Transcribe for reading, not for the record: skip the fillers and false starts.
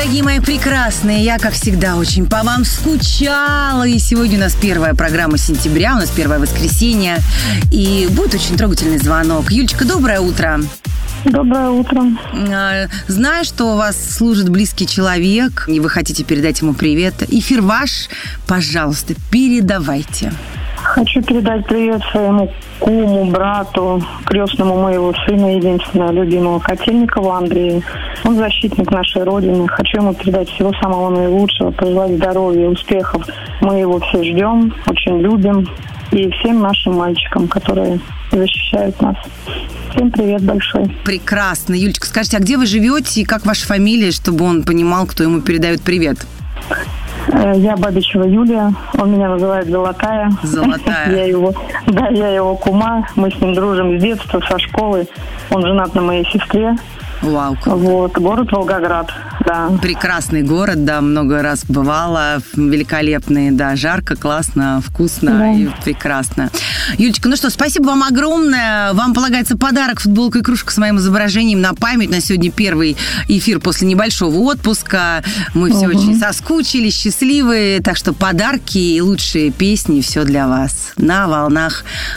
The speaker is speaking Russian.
Дорогие мои прекрасные, я, как всегда, очень по вам скучала. И сегодня у нас первая программа сентября, у нас первое воскресенье. И будет очень трогательный звонок. Юлечка, доброе утро. Доброе утро. Знаю, что у вас служит близкий человек, и вы хотите передать ему привет. Эфир ваш, пожалуйста, передавайте. Хочу передать привет своему куму, брату, крестному моего сына, единственного любимого Котельникову Андрею. Он защитник нашей Родины. Хочу ему передать всего самого наилучшего, пожелать здоровья, успехов. Мы его все ждем, очень любим. И всем нашим мальчикам, которые защищают нас. Всем привет большой. Прекрасно. Юлечка, скажите, а где вы живете и как ваша фамилия, чтобы он понимал, кто ему передает привет? Я Бабичева Юлия, он меня называет Золотая. Золотая. Я его кума, мы с ним дружим с детства, со школы. Он женат на моей сестре. Вау, круто. Вот, город Волгоград, да. Прекрасный город, да, много раз бывала, великолепный, да, жарко, классно, вкусно, да. И прекрасно. Юлечка, ну что, спасибо вам огромное. Вам полагается подарок, футболка и кружка с моим изображением на память. На сегодня первый эфир после небольшого отпуска. Мы все очень соскучились, счастливы, так что подарки и лучшие песни, все для вас на волнах